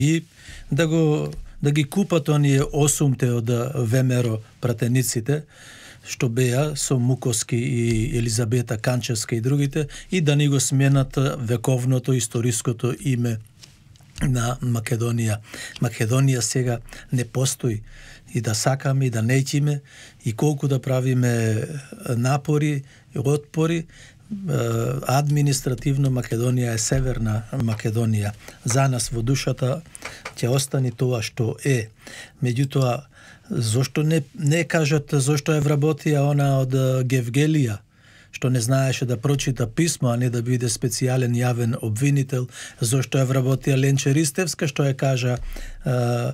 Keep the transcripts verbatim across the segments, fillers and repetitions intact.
И да го да ги купат оние осумте од ВМРО пратениците, што беа со Муковски и Елизабета Канчевска и другите, и да ни го сменат вековното историското име на Македонија. Македонија сега не постои, и да сакаме и да неќиме, и колку да правиме напори и отпори, административно Македонија е Северна Македонија. За нас во душата ќе остане тоа што е. Меѓутоа, зошто не не кажат зошто е вработија она од Гевгелија, што не знаеше да прочита писмо, а не да биде специјален јавен обвинител, зошто е вработија Ленче Ристевска, што е кажа е,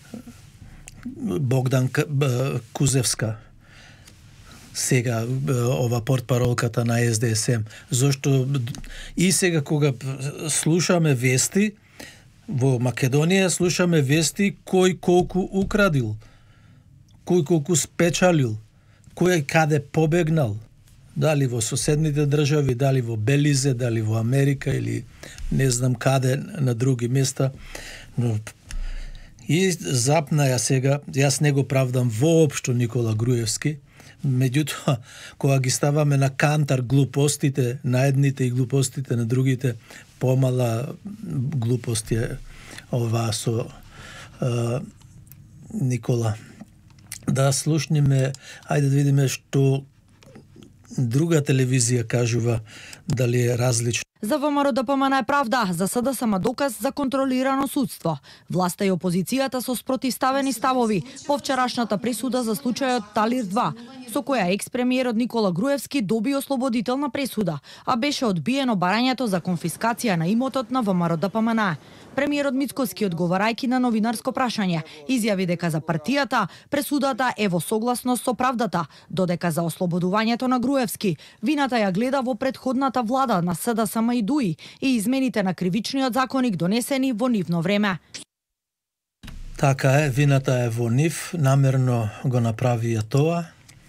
Богдан Кузевска, сега ова портпаролката на Ес Де Ес Ем. Зошто и сега кога слушаме вести во Македонија, слушаме вести кој колку украдил, кој колку спечалил, кој каде побегнал, дали во соседните држави, дали во Белизе, дали во Америка или не знам каде на други места. Но и запна ја сега, јас не го правдам воопшто Никола Груевски, меѓутоа, кога ги ставаме на кантар глупостите на едните и глупостите на другите, помала глупост е ова со е, Никола. Да слушнеме, ајде да видиме што друга телевизија кажува, дали е различно. За ВМРО Д П М Н е правда, за С Д С М доказ за контролирано судство. Власта и опозицијата со спротивставени ставови по вчерашната пресуда за случајот Талир два, со која екс-премиерот Никола Груевски доби ослободителна пресуда, а беше одбиено барањето за конфискација на имотот на ВМРО Д П М Н. Премиерот Мицкоски, одговарајќи на новинарско прашање, изјави дека за партијата пресудата е во согласност со правдата, додека за ослободувањето на Груевски вината ја гледа во претходната влада на С Д С М и Д У И и измените на кривичниот законник донесени во нивно време. Така е, вината е во нив, намерно го направија тоа,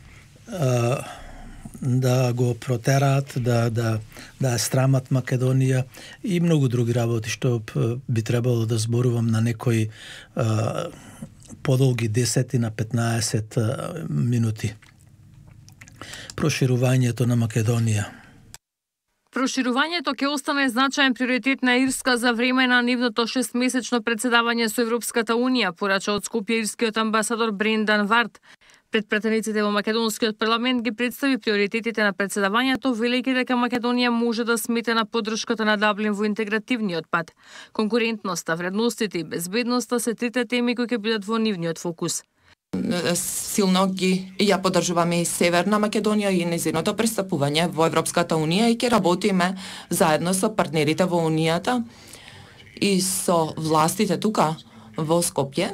да го протераат, да да да ја страмат Македонија и многу други работи што би требало да зборувам на некои а, подолги десет на петнаесет минути. Проширувањето на Македонија. Проширувањето ќе остане значаен приоритет на Ирска за време на нивното шестмесечно председавање со Европската Унија, порача од Скопје ирскиот амбасадор Брендан Варт. Пред пратениците во македонскиот парламент ги представи приоритетите на председавањето, велејќи дека Македонија може да смете на поддршката на Даблин во интегративниот пат. Конкурентноста, вредностите и безбедноста се трите теми кои ќе бидат во нивниот фокус. Силно ги ја поддржуваме и Северна Македонија и незиното пристапување во Европската Унија и ќе работиме заедно со партнерите во Унијата и со властите тука во Скопје,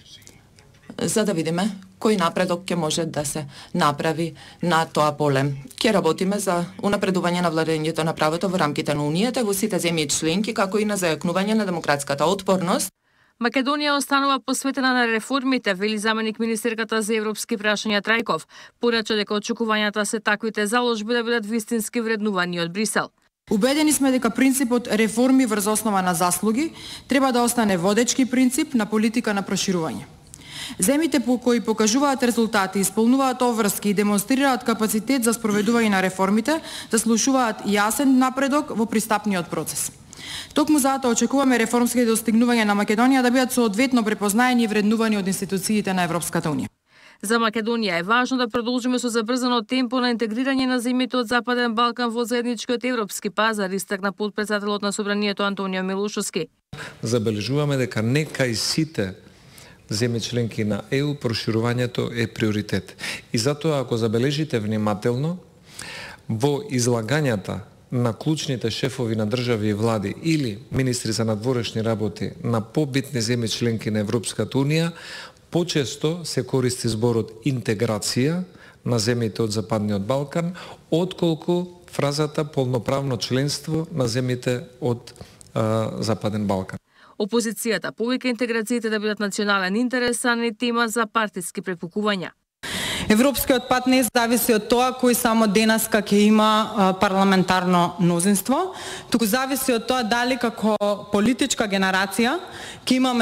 за да видиме кој напредок ќе може да се направи на тоа поле. Ќе работиме за унапредување на владењето на правото во рамките на Унијата во сите земји членки, како и на зајакнување на демократската отпорност. Македонија останува посветена на реформите, вели заменик министерката за европски прашања Трајков. Порача дека очекувањата се таквите заложби да бидат вистински вреднувани од Брисел. Убедени сме дека принципот реформи врз основа на заслуги треба да остане водечки принцип на политика на проширување. Земите по кои покажуваат резултати, исполнуваат обврски и демонстрираат капацитет за спроведување на реформите, заслушуваат јасен напредок во пристапниот процес. Токму затоа очекуваме реформските достигнувања на Македонија да бидат соодветно препознаени и вреднувани од институциите на Европската Унија. За Македонија е важно да продолжиме со забрзано темпо на интегрирање на земјите од Западен Балкан во заедничкиот европски пазар, истакна потпредседателот на Собранието Антонио Милушовски. Забележуваме дека не кај сите земји членки на Е У проширувањето е приоритет. И затоа, ако забележите внимателно, во излагањата на клучните шефови на држави и влади или министри за надворешни работи на побитни земји членки на Европската Унија, почесто се користи зборот интеграција на земјите од Западниот Балкан, отколку фразата полноправно членство на земјите од а, Западен Балкан. Опозицијата повика интеграциите да бидат национален интерес, а не тема за партиски препукувања. Европскиот пат не зависи од тоа кој само денеска ќе има парламентарно мнозинство, туку зависи од тоа дали како политичка генерација ќе имаме